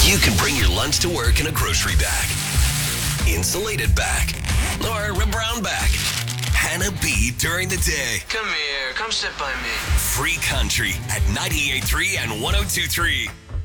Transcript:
You can bring your lunch to work in a grocery bag, insulated bag, or a brown bag. Hannah B during the day. Come here, come sit by me. Free Country at 98.3 and 102.3.